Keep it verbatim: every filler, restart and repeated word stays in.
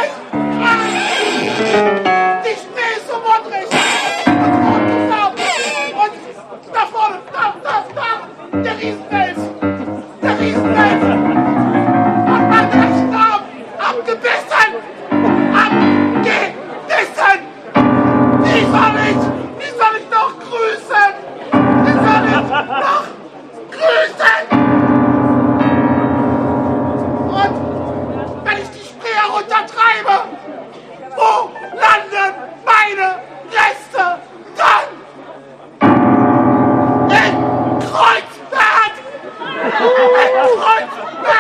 nicht! Die Spree ist so modrig! Und rot gefärbt! Und da vorne, da, da, da! Der Riesenwels! Der Riesenwels! Und mein rechten Arm abgebissen! Abgebissen! Wie soll ich, wie soll ich noch grüßen? Wie soll ich noch grüßen? Und wenn ich die Spree heruntertreibe, wo landen meine Reste dann? In Kreuzberg! In Kreuzberg!